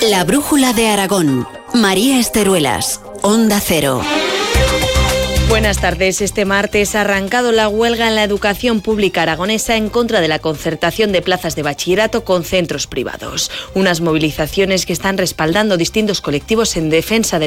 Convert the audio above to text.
La brújula de Aragón. María Esteruelas, Onda Cero. Buenas tardes. Este martes ha arrancado la huelga en la educación pública aragonesa en contra de la concertación de plazas de bachillerato con centros privados. Unas movilizaciones que están respaldando distintos colectivos en defensa de